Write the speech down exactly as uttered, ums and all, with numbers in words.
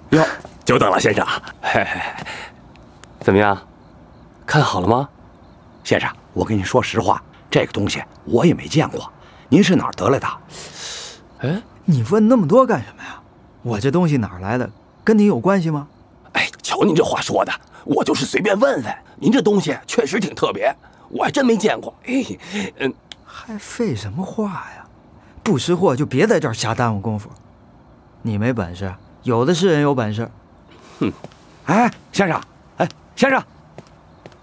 哟，久等了，先生。嘿嘿，怎么样？看好了吗？ 先生，我跟您说实话，这个东西我也没见过。您是哪儿得来的？ 哎，你问那么多干什么呀？我这东西哪儿来的，跟你有关系吗？ 哎，瞧您这话说的，我就是随便问问。您这东西确实挺特别，我还真没见过。哎，嗯， 还废什么话呀？不识货就别在这儿瞎耽误功夫。你没本事，有的是人有本事。 哼， 哎，先生，哎，先生。